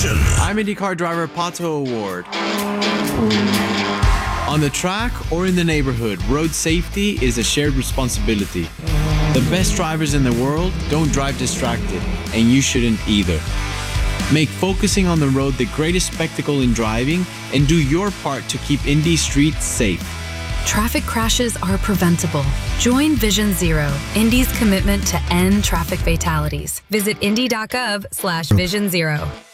Vision. I'm IndyCar driver Pato Award. On the track or in the neighborhood, road safety is a shared responsibility. The best drivers in the world don't drive distracted, and you shouldn't either. Make focusing on the road the greatest spectacle in driving, and do your part to keep Indy streets safe. Traffic crashes are preventable. Join Vision Zero, Indy's commitment to end traffic fatalities. Visit indy.gov/Vision Zero.